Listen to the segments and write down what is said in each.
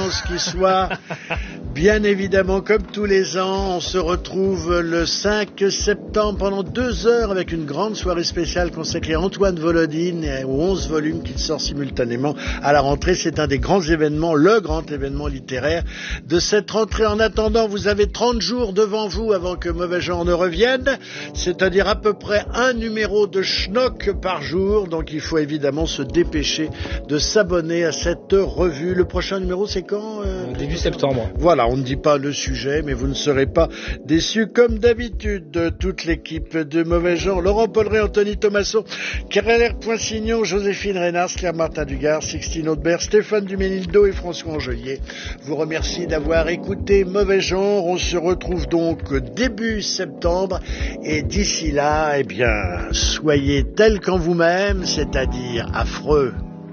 vacances qui soient. Bien évidemment, comme tous les ans, on se retrouve le 5 septembre pendant 2 heures avec une grande soirée spéciale consacrée à Antoine Volodine et aux 11 volumes qu'il sort simultanément à la rentrée. C'est un des grands événements, le grand événement littéraire de cette rentrée. En attendant, vous avez 30 jours devant vous avant que Mauvais Genre ne revienne, c'est-à-dire à peu près un numéro de Schnock par jour. Donc il faut évidemment se dépêcher de s'abonner à cette revue. Le prochain numéro, c'est quand Début septembre. Voilà, on ne dit pas le sujet, mais vous ne serez pas déçus. Comme d'habitude, toute l'équipe de Mauvais Genre, Laurent Polleret, Anthony Thomasson, Claire Poinsignon, Joséphine Reynard, Claire Martin Dugard, Sixtine Audebert, Stéphane Duménildo et François Angelier vous remercie d'avoir écouté Mauvais Genre. On se retrouve donc début septembre et d'ici là, eh bien, soyez tels qu'en vous-même, c'est-à-dire affreux.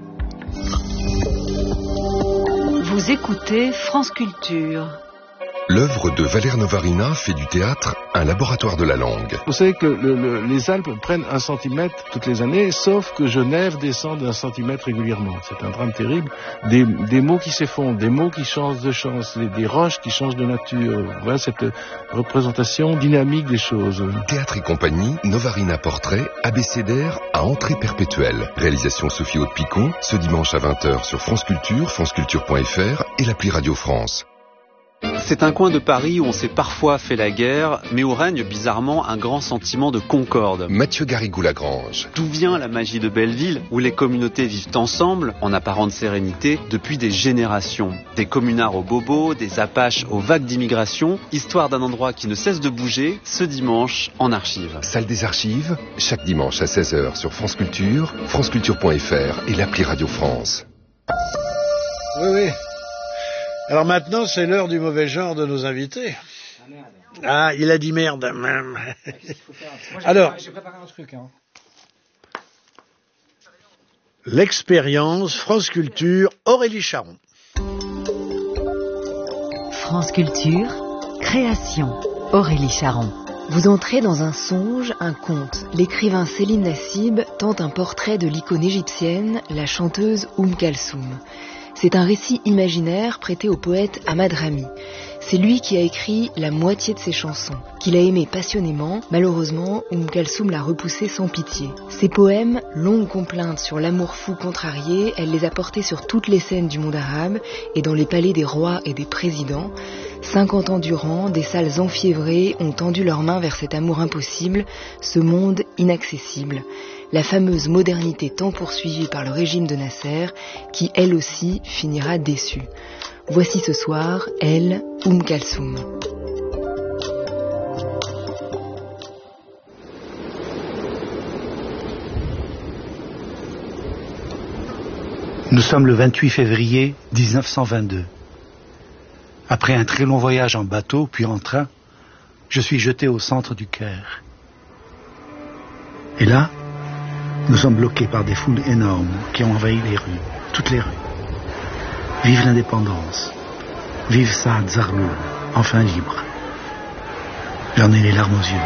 Vous écoutez France Culture. L'œuvre de Valère Novarina fait du théâtre un laboratoire de la langue. Vous savez que les Alpes prennent 1 centimètre toutes les années, sauf que Genève descend d'1 centimètre régulièrement. C'est un drame terrible. Des mots qui s'effondrent, des mots qui changent de chance, des roches qui changent de nature. Voilà cette représentation dynamique des choses. Théâtre et compagnie, Novarina Portrait, abécédaire à entrée perpétuelle. Réalisation Sophie Haute-Picon, ce dimanche à 20h sur France Culture, franceculture.fr et l'appli Radio France. C'est un coin de Paris où on s'est parfois fait la guerre, mais où règne bizarrement un grand sentiment de concorde. Mathieu Garrigou-Lagrange. D'où vient la magie de Belleville, où les communautés vivent ensemble, en apparente sérénité, depuis des générations. Des communards aux bobos, des apaches aux vagues d'immigration, histoire d'un endroit qui ne cesse de bouger, ce dimanche en archives. Salle des archives, chaque dimanche à 16h sur France Culture, franceculture.fr et l'appli Radio France. Oui. Alors maintenant, c'est l'heure du Mauvais Genre de nos invités. Ah, il a dit merde. Alors, j'ai préparé un truc. l'expérience France Culture, Aurélie Charon. France Culture, création, Aurélie Charon. Vous entrez dans un songe, un conte. L'écrivain Céline Nassib tente un portrait de l'icône égyptienne, la chanteuse Kalsoum. C'est un récit imaginaire prêté au poète Ahmad Rami. C'est lui qui a écrit la moitié de ses chansons, qu'il a aimé passionnément. Malheureusement, Kalsoum l'a repoussé sans pitié. Ses poèmes, longues complaintes sur l'amour fou contrarié, elle les a portés sur toutes les scènes du monde arabe et dans les palais des rois et des présidents. 50 ans durant, des salles enfiévrées ont tendu leurs mains vers cet amour impossible, ce monde inaccessible. La fameuse modernité tant poursuivie par le régime de Nasser, qui elle aussi finira déçue. Voici ce soir, elle, Kalsoum. Nous sommes le 28 février 1922. Après un très long voyage en bateau, puis en train, je suis jeté au centre du Caire. Et là, nous sommes bloqués par des foules énormes qui ont envahi les rues, toutes les rues. Vive l'indépendance, vive Saad Zarloul, enfin libre. J'en ai les larmes aux yeux.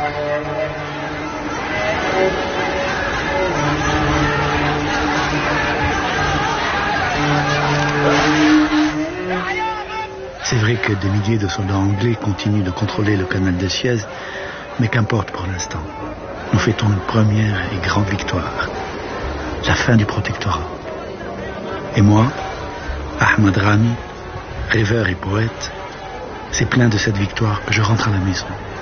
C'est vrai que des milliers de soldats anglais continuent de contrôler le canal de Suez, mais qu'importe pour l'instant. Nous fêtons une première et grande victoire, la fin du protectorat. Et moi, Ahmad Rami, rêveur et poète, c'est plein de cette victoire que je rentre à la maison.